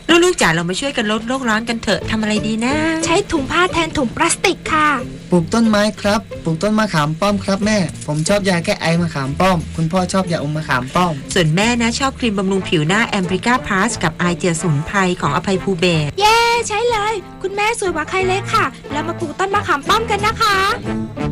ลูกๆจ๋าเรามาช่วยกันลดโลกร้อนกันเถอะทำอะไรดีนะใช้ถุงผ้าแทนถุงพลาสติกค่ะปลูกต้นไม้ครับปลูกต้นมะขามป้อมครับแม่ผมชอบยาแก้ไอมะขามป้อมคุณพ่อชอบยาอมมะขามป้อมส่วนแม่นะชอบครีมบำรุงผิวหน้าแอมบริก้าพลัสกับไอเจียสมุนไพรของอภัยภูเบศรเย้ใช้เลยคุณแม่สวยกว่าใครเลยค่ะแล้วมาปลูกต้นมะขามป้อมกันนะคะ